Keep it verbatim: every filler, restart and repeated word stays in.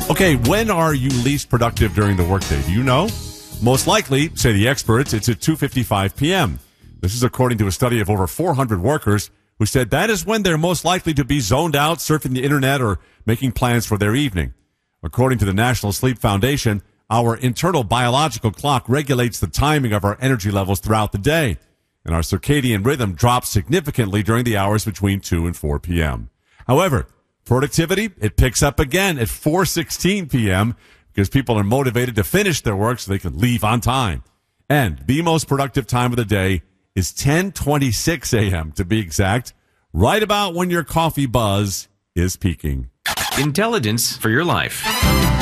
Okay, when are you least productive during the workday? Do you know? Most likely, say the experts, it's at two fifty-five p.m. This is according to a study of over four hundred workers who said that is when they're most likely to be zoned out, surfing the internet, or making plans for their evening. According to the National Sleep Foundation, our internal biological clock regulates the timing of our energy levels throughout the day, and our circadian rhythm drops significantly during the hours between two and four p.m. However, productivity, it picks up again at four sixteen p.m. because people are motivated to finish their work so they can leave on time. And the most productive time of the day is ten twenty-six a.m. to be exact, right about when your coffee buzz is peaking. Intelligence for your life.